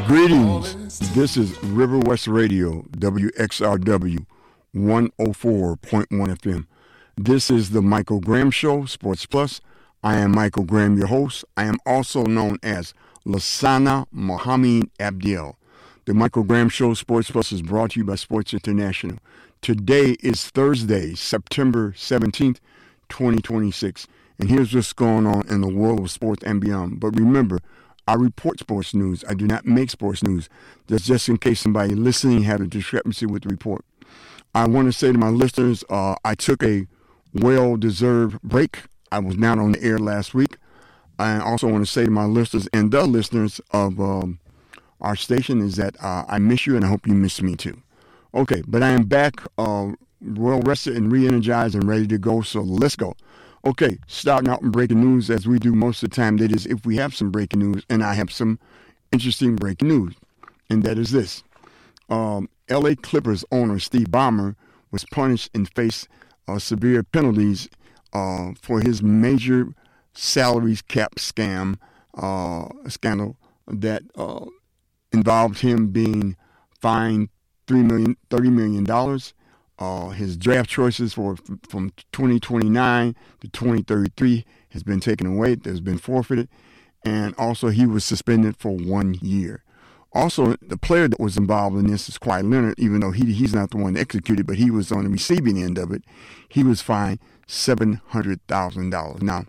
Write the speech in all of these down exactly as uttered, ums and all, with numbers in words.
Greetings. This is River West Radio, W X R W, one oh four point one F M. This is the Michael Graham Show, Sports Plus. I am Michael Graham, your host. I am also known as Lasana Mohammed Abdiel. The Michael Graham Show, Sports Plus, is brought to you by Sports International. Today is Thursday, September seventeenth, twenty twenty-six. And here's what's going on in the world of sports and beyond. But remember, I report sports news. I do not make sports news. That's just in case somebody listening had a discrepancy with the report. I want to say to my listeners, uh, I took a well-deserved break. I was not on the air last week. I also want to say to my listeners and the listeners of um, our station is that uh, I miss you and I hope you miss me too. Okay, but I am back, uh, well rested and re-energized and ready to go, so let's go. Okay, starting out in breaking news as we do most of the time. That is, if we have some breaking news, and I have some interesting breaking news, and that is this. Um, L A Clippers owner Steve Ballmer was punished and faced uh, severe penalties uh, for his major salaries cap scam uh, scandal that uh, involved him being fined three million dollars, thirty million dollars. Uh, his draft choices for from twenty twenty-nine to twenty thirty-three has been taken away. Has been forfeited. And also he was suspended for one year. Also, the player that was involved in this is Kawhi Leonard, even though he he's not the one that executed, but he was on the receiving end of it. He was fined seven hundred thousand dollars. Now,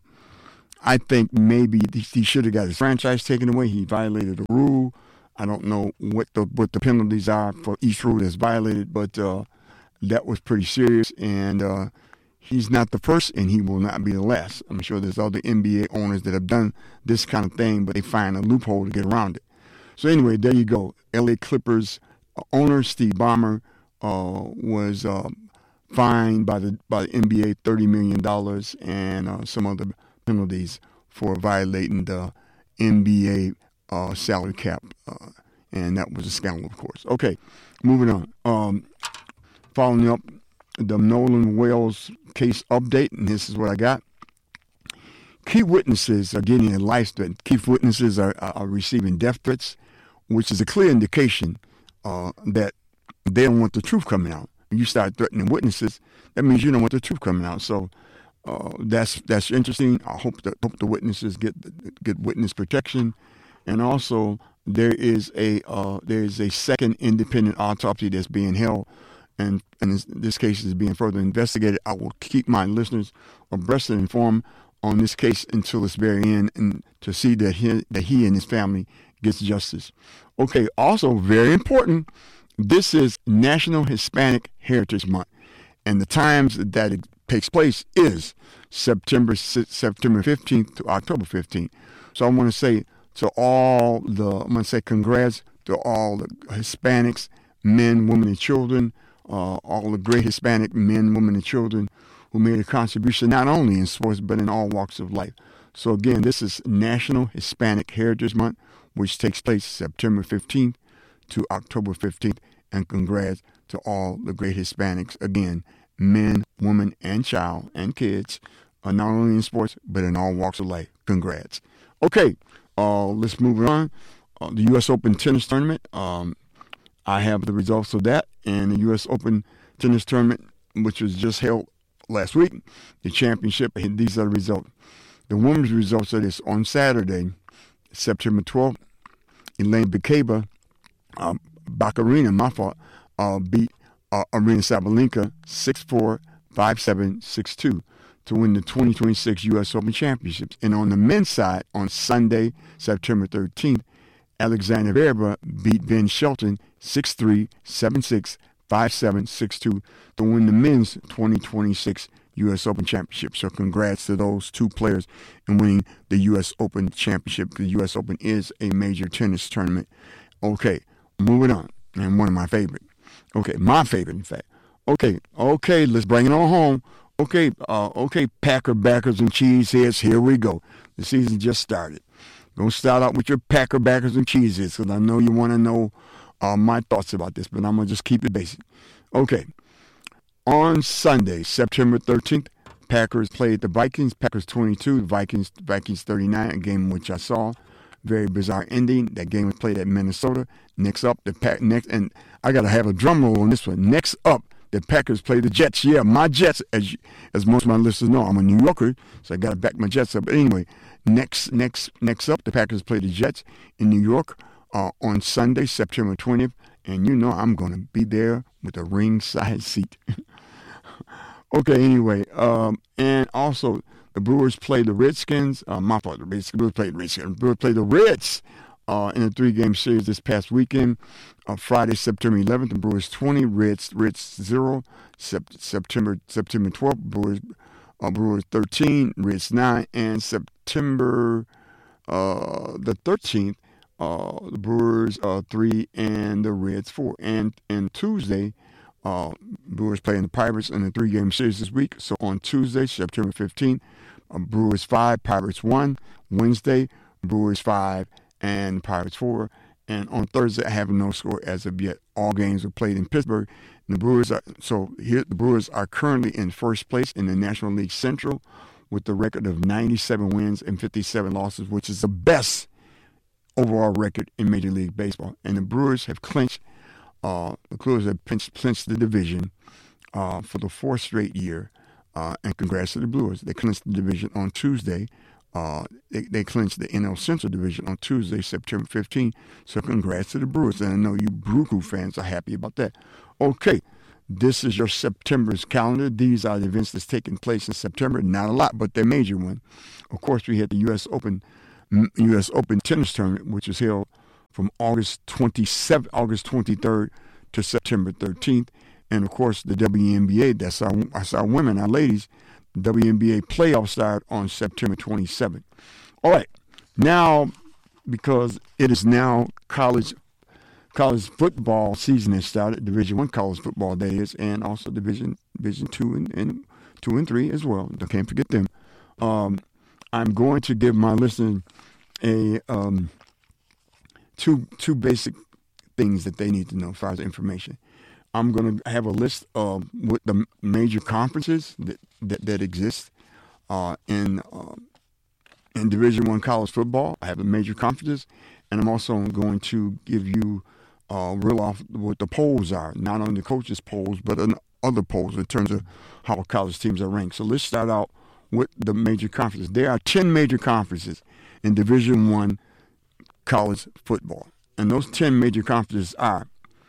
I think maybe he should have got his franchise taken away. He violated a rule. I don't know what the what the penalties are for each rule that's violated, but uh, that was pretty serious, and uh, he's not the first, and he will not be the last. I'm sure there's other N B A owners that have done this kind of thing, but they find a loophole to get around it. So anyway, there you go. L A Clippers owner Steve Ballmer uh, was uh, fined by the by the N B A thirty million dollars and uh, some other penalties for violating the N B A uh, salary cap, uh, and that was a scandal, of course. Okay, moving on. Um, Following up the Nolan Wales case update, and this is what I got. Key witnesses are getting a life threat. Key witnesses are, are receiving death threats, which is a clear indication uh, that they don't want the truth coming out. When you start threatening witnesses, that means you don't want the truth coming out. So uh, that's that's interesting. I hope that hope the witnesses get get witness protection, and also there is a uh, there is a second independent autopsy that's being held. And, and this, this case is being further investigated. I will keep my listeners abreast and informed on this case until its very end, and to see that he, that he and his family gets justice. Okay, also very important, this is National Hispanic Heritage Month, and the times that it takes place is September September fifteenth to October fifteenth. So I want to say to all the, I'm going to say congrats to all the Hispanics, men, women, and children. Uh, all the great Hispanic men, women, and children who made a contribution not only in sports but in all walks of life. So again, this is National Hispanic Heritage Month, which takes place September fifteenth to October fifteenth. And congrats to all the great Hispanics, again, men, women, and child, and kids, uh, not only in sports but in all walks of life. Congrats. Okay, uh, let's move on. Uh, the U S Open Tennis Tournament. Um, I have the results of that, and the U S Open Tennis Tournament, which was just held last week, the championship. These are the results. The women's results are this. On Saturday, September twelfth, Elaine Bakeba, uh, Baccarina, my fault, uh, beat uh, Arina Sabalenka six four, five seven, six two to win the twenty twenty-six U S Open Championships. And on the men's side, on Sunday, September thirteenth, Alexander Zverev beat Ben Shelton six three, seven six, five seven, six two to win the men's twenty twenty-six U S Open Championship. So congrats to those two players in winning the U S Open Championship. The U S Open is a major tennis tournament. Okay, moving on. And one of my favorite. Okay, my favorite, in fact. Okay, okay, let's bring it on home. Okay, uh, okay, Packer backers and cheeseheads, here we go. The season just started. Don't start out with your Packer backers and cheeseheads, because I know you want to know uh, my thoughts about this, but I'm going to just keep it basic. Okay, on Sunday, September thirteenth, Packers played the Vikings. Packers twenty-two, Vikings Vikings thirty-nine, a game which I saw. very bizarre ending. That game was played at Minnesota. Next up, the Pack. Next, and I got to have a drum roll on this one. Next up, the Packers play the Jets. Yeah, my Jets, as as most of my listeners know, I'm a New Yorker, so I got to back my Jets up. But anyway, next next next up, the Packers play the Jets in New York uh, on Sunday, September twentieth, and you know I'm going to be there with a ringside seat. Okay, anyway, um, and also the Brewers play the Redskins. Uh, my fault, the Brewers play the Redskins. The Brewers play the Reds uh, in a three-game series this past weekend. Uh, Friday, September eleventh, the Brewers twenty, Reds Reds zero. Sep- September September twelfth, Brewers uh, Brewers thirteen, Reds nine, and September uh, the thirteenth, uh, the Brewers uh, three and the Reds four. And and Tuesday. Uh, Brewers playing the Pirates in a three-game series this week. So on Tuesday, September fifteenth, uh, Brewers five, Pirates one. Wednesday, Brewers five and Pirates four. And on Thursday, I have no score as of yet. All games are played in Pittsburgh. And the Brewers are so here. The Brewers are currently in first place in the National League Central with a record of ninety-seven wins and fifty-seven losses, which is the best overall record in Major League Baseball. And the Brewers have clinched. Uh, the Brewers have clinched, clinched the division uh, for the fourth straight year, uh, and congrats to the Brewers. They clinched the division on Tuesday. Uh, they, they clinched the N L Central division on Tuesday, September fifteenth. So congrats to the Brewers, and I know you Brew Crew fans are happy about that. Okay, this is your September's calendar. These are the events that's taking place in September. Not a lot, but they're major one. Of course, we had the U S Open, U S Open tennis tournament, which was held from August twenty-seventh, August twenty-third to September thirteenth. And, of course, the W N B A, that's our, that's our women, our ladies. The W N B A playoffs start on September twenty-seventh. All right. Now, because it is now college college football season has started, Division One college football, that is, and also Division Division Two and, and Two and Three as well. Don't can't forget them. Um, I'm going to give my listeners a um, two two basic things that they need to know as far as information. I'm going to have a list of what the major conferences that that, that exist uh, in uh, in Division One college football. I have the major conferences, and I'm also going to give you uh, real off what the polls are, not only the coaches' polls, but in other polls in terms of how college teams are ranked. So let's start out with the major conferences. There are ten major conferences in Division One college football. And those ten major conferences are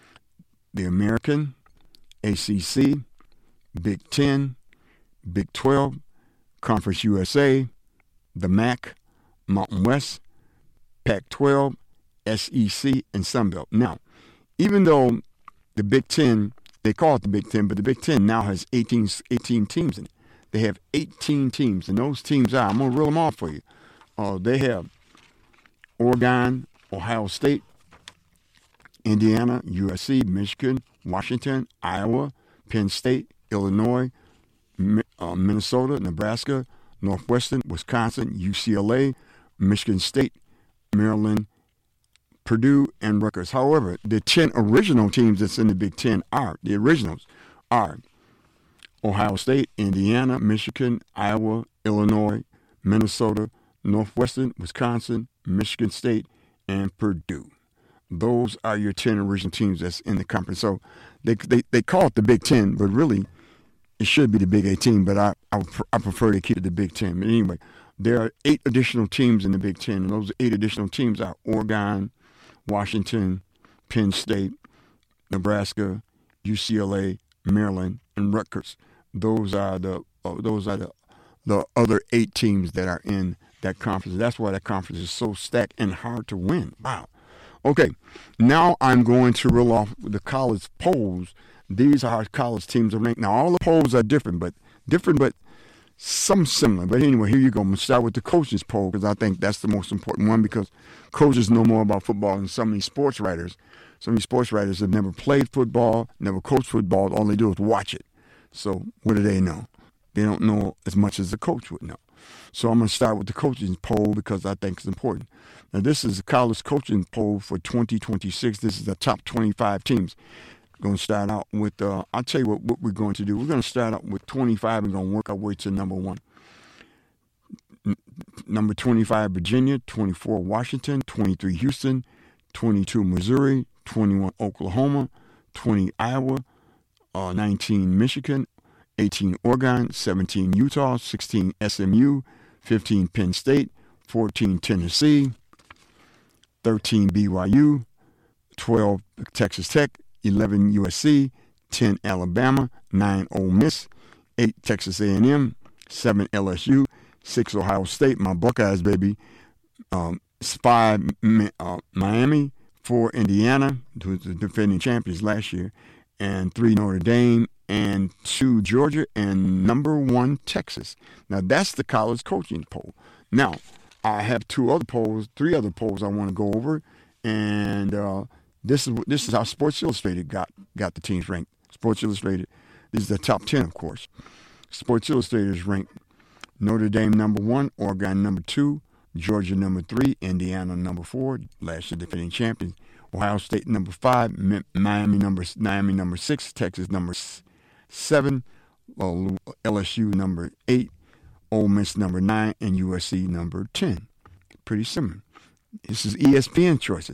the American, A C C, Big Ten, Big twelve, Conference U S A, the M A C, Mountain West, Pac twelve, S E C, and Sunbelt. Now, even though the Big Ten, they call it the Big Ten, but the Big Ten now has eighteen, eighteen teams in it. They have eighteen teams, and those teams are, I'm going to reel them off for you. Uh, they have Oregon, Ohio State, Indiana, U S C, Michigan, Washington, Iowa, Penn State, Illinois, uh, Minnesota, Nebraska, Northwestern, Wisconsin, U C L A, Michigan State, Maryland, Purdue, and Rutgers. However, the ten original teams that's in the Big Ten are, the originals are Ohio State, Indiana, Michigan, Iowa, Illinois, Minnesota, Northwestern, Wisconsin, Michigan State, and Purdue. Those are your ten original teams that's in the conference. So they they, they call it the Big Ten, but really it should be the Big eighteen, but I, I, I prefer to keep it the Big Ten. But anyway, there are eight additional teams in the Big Ten, and those eight additional teams are Oregon, Washington, Penn State, Nebraska, U C L A, Maryland, and Rutgers. Those are the uh, those are the the other eight teams that are in that conference. That's why that conference is so stacked and hard to win. Wow. Okay, now I'm going to reel off the college polls. These are how college teams are ranked. Now, all the polls are different, but different, but some similar. But anyway, here you go. I'm going to start with the coaches poll because I think that's the most important one because coaches know more about football than some of these sports writers. Some of these sports writers have never played football, never coached football. All they do is watch it. So what do they know? They don't know as much as the coach would know. So I'm going to start with the coaches poll because I think it's important. Now, this is a college coaching poll for twenty twenty-six. This is the top twenty-five teams. We're going to start out with, uh, I'll tell you what, what we're going to do. We're going to start out with twenty-five and going to work our way to number one. number twenty-five, Virginia, twenty-four, Washington, twenty-three, Houston, twenty-two, Missouri, twenty-one, Oklahoma, twenty, Iowa, uh, nineteen, Michigan, eighteen, Oregon, seventeen, Utah, sixteen, S M U, fifteen, Penn State, fourteen, Tennessee, thirteen, B Y U, twelve, Texas Tech, eleven, U S C, ten, Alabama, nine, Ole Miss, eight, Texas A and M, seven, L S U, six, Ohio State, my Buckeyes, baby, um, five, uh, Miami, four, Indiana, who was the defending champions last year, and three, Notre Dame, and two, Georgia, and number one, Texas. Now, that's the college coaching poll. Now, I have two other polls, three other polls I want to go over, and uh, this is this is how Sports Illustrated got, got the teams ranked. Sports Illustrated, this is the top ten, of course. Sports Illustrated is ranked Notre Dame number one, Oregon number two, Georgia number three, Indiana number four, last year defending champions, Ohio State number five, Miami number Miami number six, Texas number seven, L S U number eight, Ole Miss number nine, and U S C number ten. Pretty similar. This is E S P N choices.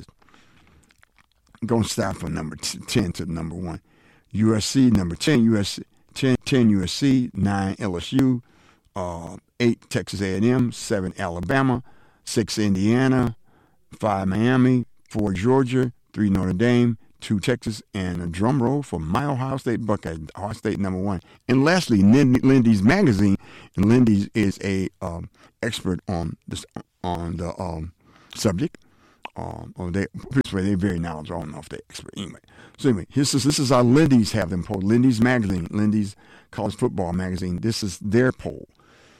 I'm going to start from number ten to number one. U S C number ten, U S C, ten, ten U S C, nine L S U, uh, eight Texas A and M, seven Alabama, six Indiana, five Miami, four Georgia, three Notre Dame, two Texas, and a drum roll for my Ohio State Buckeyes, Ohio State number one. And lastly, Lindy's Magazine, and Lindy's is a um, expert on this on the um, subject. Um, or they, they're very knowledgeable. I don't know if they're expert anyway. So anyway, this is this is how Lindy's have them polled. Lindy's Magazine, Lindy's College Football Magazine. This is their poll.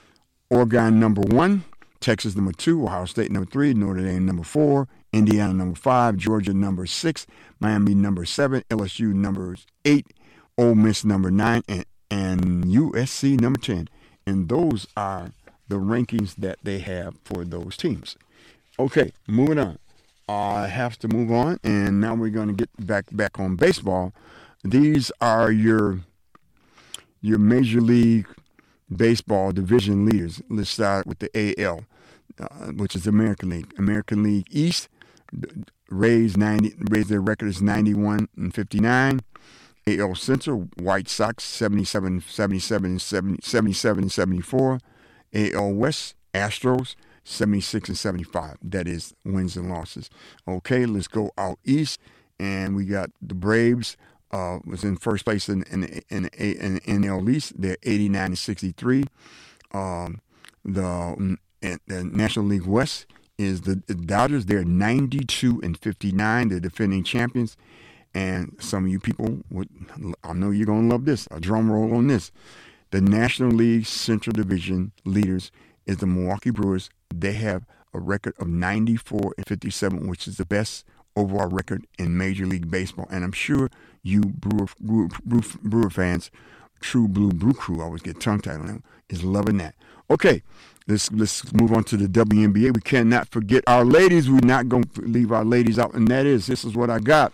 Oregon number one, Texas number two, Ohio State number three, Notre Dame number four, Indiana number five, Georgia number six, Miami number seven, L S U number eight, Ole Miss number nine, and, and U S C number ten. And those are the rankings that they have for those teams. Okay, moving on. I have to move on, and now we're going to get back back on baseball. These are your your Major League Baseball division leaders. Let's start with the A L, uh, which is the American League. American League East, Rays ninety, Rays their record is ninety-one and fifty-nine. A L Central, White Sox seventy-seven, seventy-seven, seventy, seventy-seven and seventy-four. A L West, Astros seventy-six and seventy-five. That is wins and losses. Okay, let's go out east, and we got the Braves. Uh, was in first place in in in, in, in N L East. They're eighty-nine and sixty-three. Um, the, the National League West is the, the Dodgers. They're ninety-two and fifty-nine. They're defending champions. And some of you people would, I know you're gonna love this. A drum roll on this. The National League Central Division leaders is the Milwaukee Brewers. They have a record of ninety-four and fifty-seven, which is the best overall record in Major League Baseball. And I'm sure you Brewer, Brewer, Brewer, Brewer fans, True Blue Brew Crew, I always get tongue-tied on them, is loving that. Okay, let's let's move on to the W N B A. We cannot forget our ladies. We're not going to leave our ladies out, and that is, this is what I got.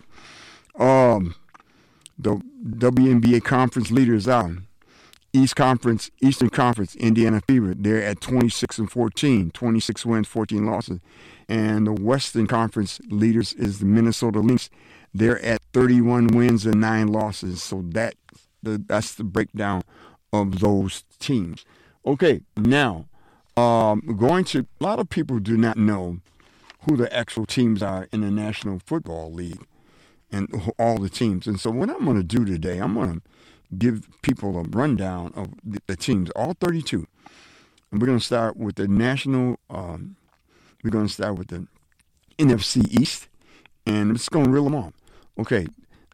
Um, the W N B A conference leaders out. East Conference, Eastern Conference, Indiana Fever, they're at twenty-six and fourteen, twenty-six wins, fourteen losses. And the Western Conference leaders is the Minnesota Lynx. They're at thirty-one wins and nine losses. So that the, that's the breakdown of those teams. Okay, now, um, going to, a lot of people do not know who the actual teams are in the National Football League and all the teams. And so what I'm going to do today, I'm going to give people a rundown of the, the teams, all thirty-two. And we're going to start with the national, um, we're going to start with the N F C East, and I'm just going to reel them off. Okay,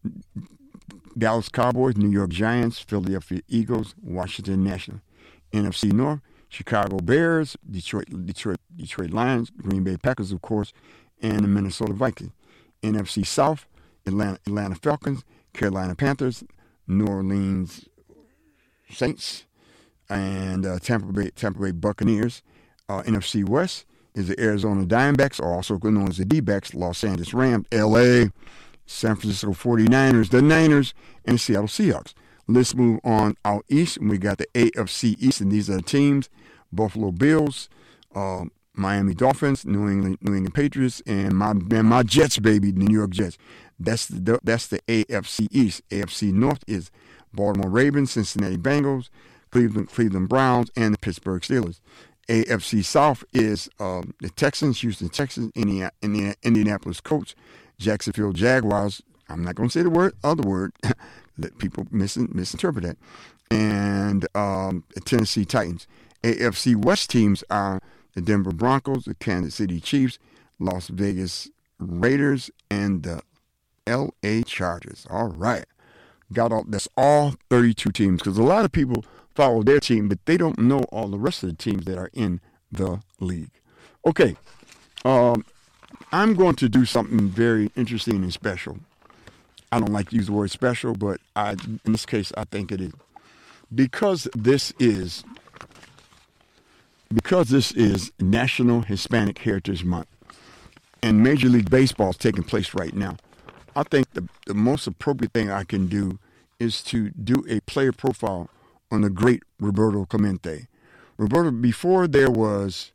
Dallas Cowboys, New York Giants, Philadelphia Eagles, Washington Nationals. N F C North, Chicago Bears, Detroit, Detroit, Detroit Lions, Green Bay Packers, of course, and the Minnesota Vikings. N F C South, Atlanta, Atlanta Falcons, Carolina Panthers, New Orleans Saints, and uh, Tampa Bay Tampa Bay Buccaneers. Uh, N F C West is the Arizona Diamondbacks, or also known as the D-backs, Los Angeles Rams, L A, San Francisco forty-niners, the Niners, and the Seattle Seahawks. Let's move on out east. We got the A F C East, and these are the teams: Buffalo Bills, uh, Miami Dolphins, New England New England Patriots, and my and my Jets, baby, the New York Jets. That's the that's the A F C East. A F C North is Baltimore Ravens, Cincinnati Bengals, Cleveland Cleveland Browns, and the Pittsburgh Steelers. A F C South is um, the Texans, Houston Texans, Indiana, Indiana, Indianapolis Colts, Jacksonville Jaguars. I'm not going to say the word other word. Let people mis- misinterpret that. And um, the Tennessee Titans. A F C West teams are the Denver Broncos, the Kansas City Chiefs, Las Vegas Raiders, and the L A Chargers. All right. Got all, that's all thirty-two teams, because a lot of people follow their team, but they don't know all the rest of the teams that are in the league. Okay. Um, I'm going to do something very interesting and special. I don't like to use the word special, but I, in this case, I think it is. Because this is because this is National Hispanic Heritage Month, and Major League Baseball is taking place right now, I think the, the most appropriate thing I can do is to do a player profile on the great Roberto Clemente. Roberto, before there was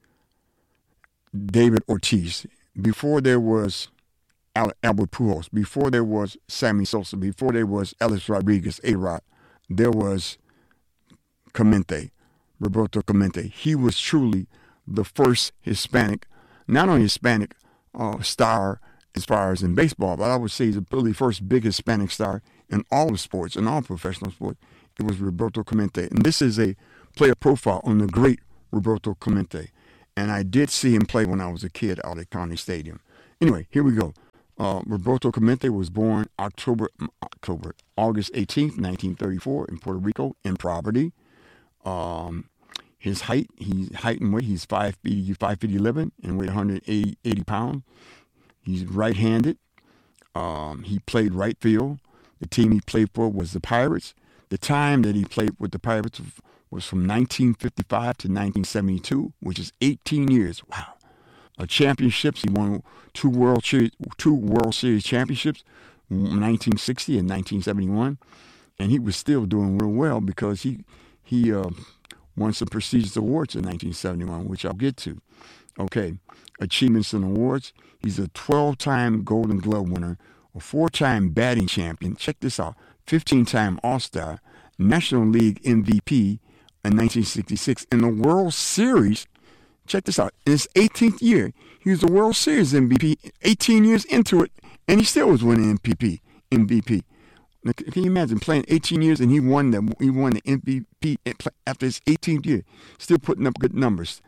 David Ortiz, before there was Albert Pujols, before there was Sammy Sosa, before there was Ellis Rodriguez, A-Rod, there was Clemente, Roberto Clemente. He was truly the first Hispanic, not only Hispanic uh, star as far as in baseball, but I would say he's the first big Hispanic star in all the sports, in all professional sports. It was Roberto Clemente. And this is a player profile on the great Roberto Clemente. And I did see him play when I was a kid out at County Stadium. Anyway, here we go. Uh, Roberto Clemente was born October, October, August eighteenth, nineteen thirty-four, in Puerto Rico, in poverty. Um, his height, he's height and weight, he's five feet, he's five feet eleven, and weighed one hundred eighty, eighty pounds. He's right-handed. Um, he played right field. The team he played for was the Pirates. The time that he played with the Pirates was from nineteen fifty-five to nineteen seventy-two, which is eighteen years. Wow. Uh, championships. He won two World Series, two World Series championships, nineteen sixty and nineteen seventy-one, and he was still doing real well because he he uh, won some prestigious awards in nineteen seventy-one, which I'll get to. Okay, achievements and awards. He's a twelve-time Golden Glove winner, a four-time batting champion. Check this out: fifteen-time All-Star, National League M V P in nineteen sixty-six, and the World Series. Check this out. In his eighteenth year, he was the World Series M V P, eighteen years into it, and he still was winning M V P. M V P. Now, can you imagine playing eighteen years and he won the he won the M V P after his eighteenth year, still putting up good numbers.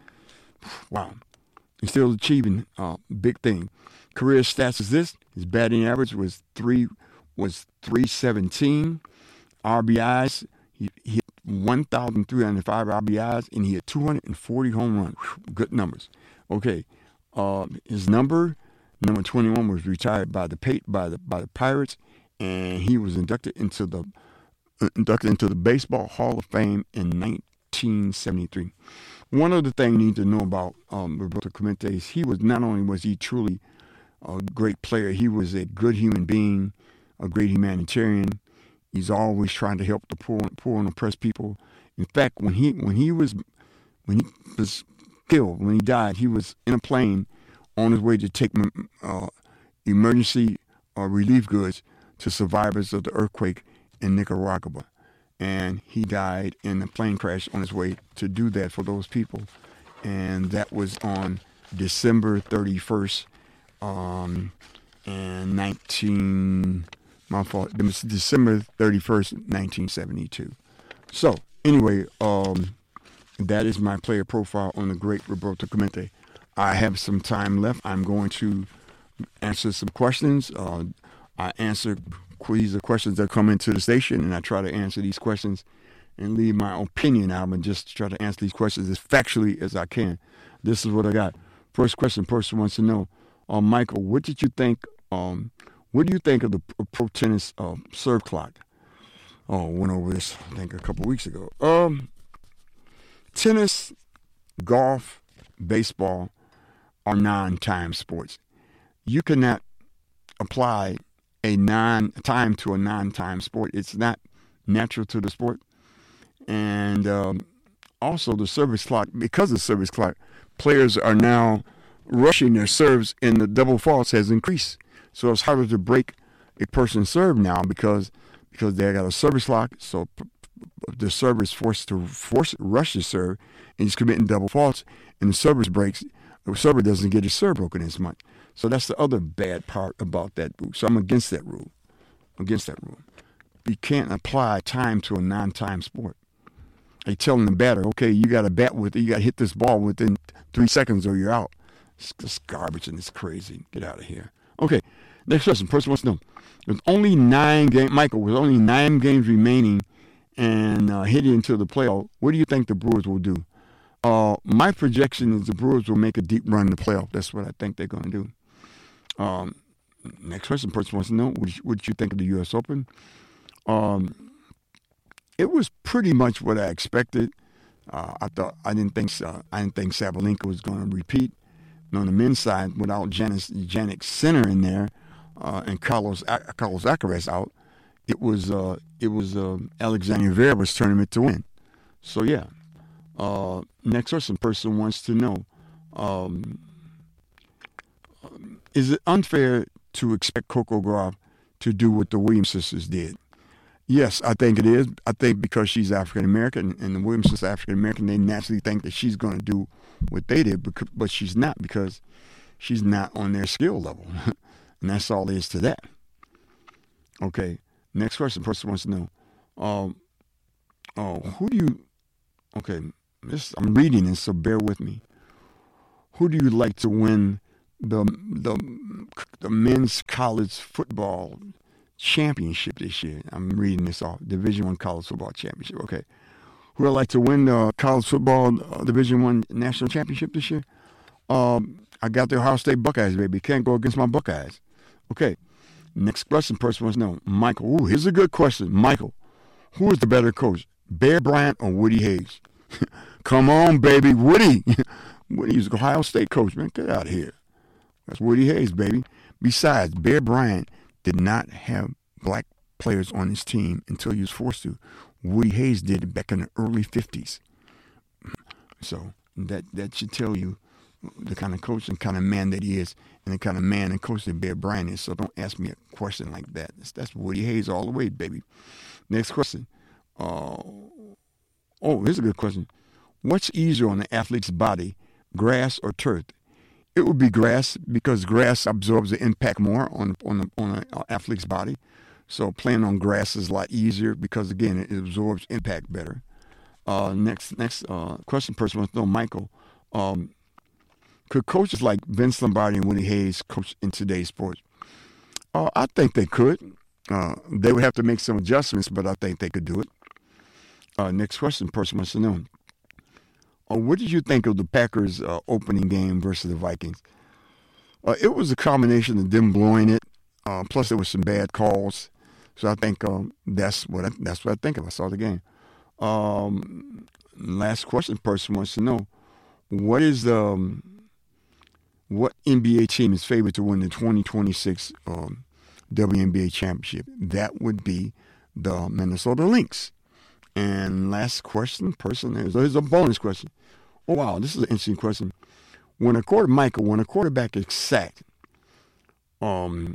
Wow. He's still achieving uh, big thing. Career stats is this: his batting average was three was three seventeen. R B Is, he, he hit one thousand three hundred five R B Is, and he had two hundred forty home runs. Whew, good numbers. Okay, uh, his number number twenty-one was retired by the by the by the Pirates, and he was inducted into the uh, inducted into the Baseball Hall of Fame in nineteen seventy-three. One other thing you need to know about um, Roberto Clemente is he was not only was he truly a great player, he was a good human being, a great humanitarian. He's always trying to help the poor, poor and oppressed people. In fact, when he when he was when he was killed, when he died, he was in a plane on his way to take uh, emergency uh, relief goods to survivors of the earthquake in Nicaragua, and he died in a plane crash on his way to do that for those people, and that was on December thirty-first, um, and nineteen. My fault. It was December thirty-first, nineteen seventy-two. So, anyway, um, that is my player profile on the great Roberto Clemente. I have some time left. I'm going to answer some questions. Uh, I answer these are questions that come into the station, and I try to answer these questions and leave my opinion out and just try to answer these questions as factually as I can. This is what I got. First question, person wants to know, uh, Michael, what did you think um, What do you think of the pro tennis uh, serve clock? Oh, went over this, I think, a couple weeks ago. Um, tennis, golf, baseball are non-time sports. You cannot apply a non-time to a non-time sport. It's not natural to the sport. And um, also the service clock, because of the service clock, players are now rushing their serves and the double faults has increased. So it's harder to break a person's serve now because because they got a service clock. So p- p- the server is forced to force rush the serve and he's committing double faults and the server breaks. The server doesn't get his serve broken as much. So that's the other bad part about that rule. So I'm against that rule. Against that rule. You can't apply time to a non-time sport. They telling the batter, okay, you got to bat with it. You got to hit this ball within three seconds or you're out. It's just garbage and it's crazy. Get out of here. Okay, next question. Person wants to know. There's only nine games, Michael, with only nine games remaining and uh, heading into the playoff, what do you think the Brewers will do? Uh, my projection is the Brewers will make a deep run in the playoff. That's what I think they're going to do. Um, next question. Person wants to know, what did you, what did you think of the U S Open? Um, it was pretty much what I expected. Uh, I thought I didn't think uh, I didn't think Sabalenka was going to repeat. And on the men's side, without Janice, Jannik Sinner in there uh, and Carlos Carlos Alcaraz out, it was uh, it was uh, Alexander Zverev's tournament to win. So yeah. Uh, next question. Person wants to know: um, is it unfair to expect Coco Gauff to do what the Williams sisters did? Yes, I think it is. I think because she's African American and the Williams sisters are African American, they naturally think that she's going to do what they did, but, but she's not because she's not on their skill level. And that's all there is to that. Okay, next question. Person wants to know, um, oh, who do you, okay, this, I'm reading this, so bear with me. Who do you like to win the the, the men's college football championship this year? I'm reading this off. Division One college football championship. Okay. Who would like to win the college football uh, Division One national championship this year? Um, I got the Ohio State Buckeyes, baby. Can't go against my Buckeyes. Okay. Next question. Person wants to know, Michael. Ooh, here's a good question. Michael, who is the better coach, Bear Bryant or Woody Hayes? Come on, baby. Woody. Woody's the Ohio State coach, man. Get out of here. That's Woody Hayes, baby. Besides, Bear Bryant did not have black players on his team until he was forced to. Woody Hayes did it back in the early fifties. So that that should tell you the kind of coach and kind of man that he is and the kind of man and coach that Bear Bryant is. So don't ask me a question like that. That's, that's Woody Hayes all the way, baby. Next question. Uh, oh, here's a good question. What's easier on the athlete's body, grass or turf? It would be grass because grass absorbs the impact more on on the, on an athlete's body. So playing on grass is a lot easier because, again, it absorbs impact better. Uh, next next uh, question person wants to know, Michael, um, could coaches like Vince Lombardi and Woody Hayes coach in today's sports? Uh, I think they could. Uh, they would have to make some adjustments, but I think they could do it. Uh, next question person wants to know, uh, what did you think of the Packers' uh, opening game versus the Vikings? Uh, it was a combination of them blowing it, uh, plus there was some bad calls. So I think um, that's what I, that's what I think of. I saw the game. Um, last question person wants to know, what is the um, what N B A team is favored to win the twenty twenty-six um, W N B A championship? That would be the Minnesota Lynx. And last question person is here's a bonus question. Oh wow, this is an interesting question. When a quarter Michael, when a quarterback is sacked, um,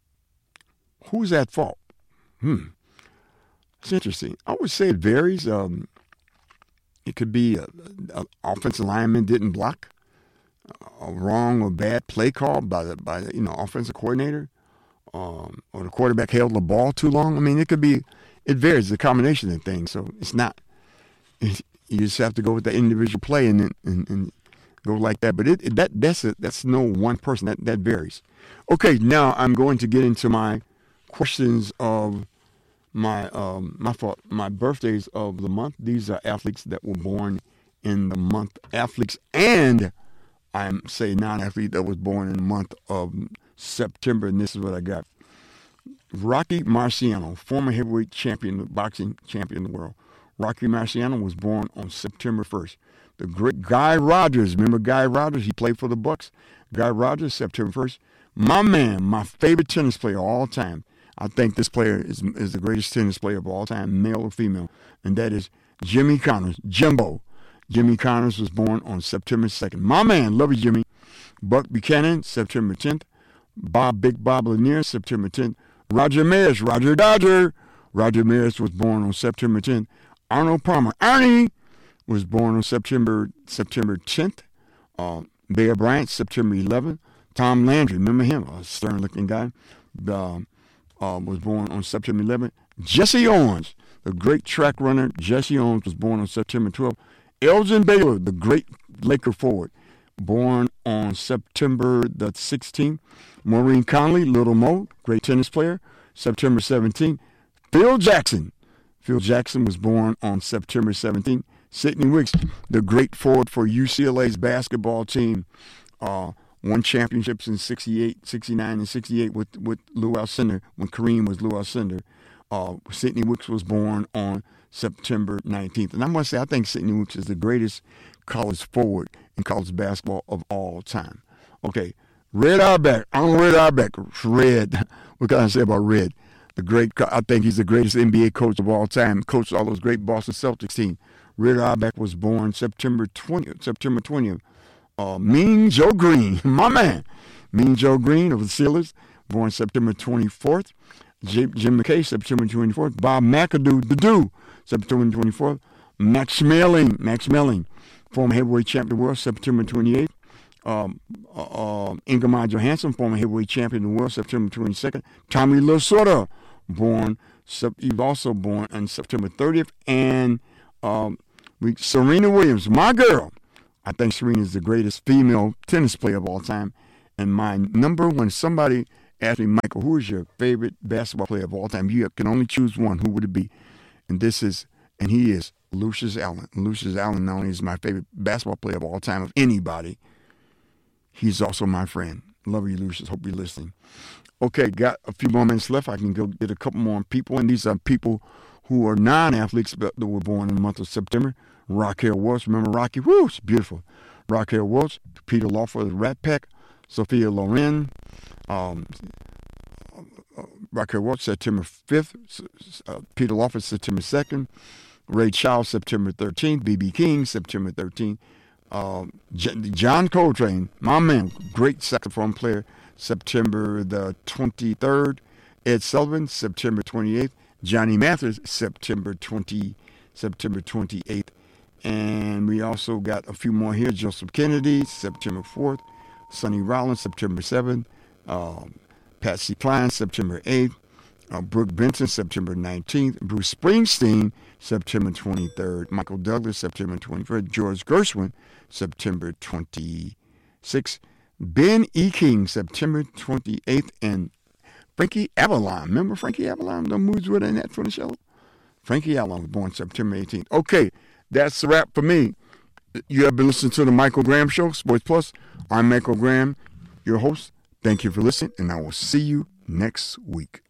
who's at fault? Hmm. It's interesting. I would say it varies. Um, it could be an offensive lineman didn't block, a wrong or bad play call by the by the, you know offensive coordinator, um, or the quarterback held the ball too long. I mean, it could be. It varies. It's a combination of things. So it's not. It's, you just have to go with the individual play and and, and go like that. But it, it that that's a, that's no one person. That that varies. Okay, now I'm going to get into my questions of my um my fault my birthdays of the month. These are athletes that were born in the month. Athletes and I'm say non-athlete that was born in the month of September. And this is what I got. Rocky Marciano, former heavyweight champion, boxing champion of the world. Rocky Marciano was born on September first. The great Guy Rogers, remember Guy Rogers? He played for the Bucks. Guy Rogers, September first. My man, my favorite tennis player of all time. I think this player is is the greatest tennis player of all time, male or female, and that is Jimmy Connors, Jimbo. Jimmy Connors was born on September second. My man, love you, Jimmy. Buck Buchanan, September tenth. Bob Big Bob Lanier, September tenth. Roger Maris, Roger Dodger. Roger Maris was born on September tenth. Arnold Palmer, Arnie, was born on September September tenth. Uh, Bear Bryant, September eleventh. Tom Landry, remember him, a stern-looking guy, uh, uh, was born on September eleventh. Jesse Owens, the great track runner, Jesse Owens was born on September twelfth. Elgin Baylor, the great Laker forward, born on September the sixteenth. Maureen Conley, Little Mo, great tennis player, September seventeenth. Phil Jackson, Phil Jackson was born on September seventeenth. Sidney Wicks, the great forward for U C L A's basketball team, uh, won championships in sixty-eight, sixty-nine, and sixty-eight with, with Lou Alcindor when Kareem was Lou Alcindor. Uh, Sidney Wicks was born on September nineteenth. And I must say, I think Sidney Wicks is the greatest college forward in college basketball of all time. Okay, Red Auerbach. I'm Red Auerbach. Red. What can I say about Red? The great. I think he's the greatest N B A coach of all time. Coached all those great Boston Celtics teams. Red Auerbach was born September twentieth. September twentieth. Uh, Mean Joe Green, my man. Mean Joe Green of the Steelers, born September twenty-fourth. J- Jim McKay, September twenty-fourth. Bob McAdoo, the Do, September twenty-fourth. Max Melling, Max Melling, former heavyweight champion of the world, September twenty-eighth. Um, uh, uh, Ingemar Johansson, former heavyweight champion of the world, September twenty-second. Tommy Lasorda, born, he was also born on September thirtieth. And um, we, Serena Williams, my girl. I think Serena is the greatest female tennis player of all time. And my number one, somebody asked me, Michael, who is your favorite basketball player of all time? You can only choose one. Who would it be? And this is, and he is Lucius Allen. Lucius Allen not only is my favorite basketball player of all time of anybody, he's also my friend. Love you, Lucius. Hope you're listening. Okay, got a few more minutes left. I can go get a couple more people. And these are people who are non-athletes but that were born in the month of September. Raquel Welch, remember Rocky? Woo, it's beautiful. Raquel Welch, Peter Lawford of the Rat Pack, Sophia Loren, um, uh, Raquel Welch, September fifth, uh, Peter Lawford, September second, Ray Charles, September thirteenth, B B King, September thirteenth, uh, J- John Coltrane, my man, great saxophone player, September the twenty-third, Ed Sullivan, September twenty-eighth, Johnny Mathis, September twentieth, September twenty-eighth. And we also got a few more here. Joseph Kennedy, September fourth. Sonny Rollins, September seventh. Um, Patsy Cline, September eighth. Uh, Brooke Benson, September nineteenth. Bruce Springsteen, September twenty-third. Michael Douglas, September twenty-first. George Gershwin, September twenty-sixth. Ben E. King, September twenty-eighth. And Frankie Avalon. Remember Frankie Avalon? The movies were in that for the show? Frankie Avalon was born September eighteenth. Okay. That's a wrap for me. You have been listening to the Michael Graham Show, Sports Plus. I'm Michael Graham, your host. Thank you for listening, and I will see you next week.